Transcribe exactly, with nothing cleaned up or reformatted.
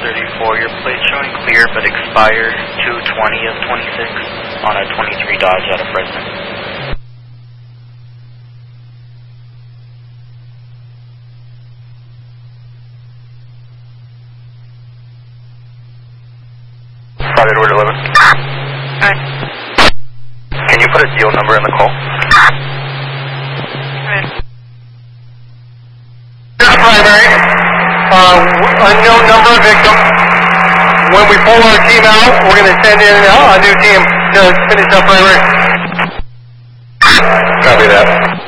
thirty-four, your plate showing clear but expired two twenty of twenty-six on a twenty-three Dodge out of Fresno. Five Edward eleven. Alright. Can you put a deal number in the call? Alright. Primary, uh, unknown number of victims. When we pull our team out, we're going to send in a, a new team to finish up primary. Copy that.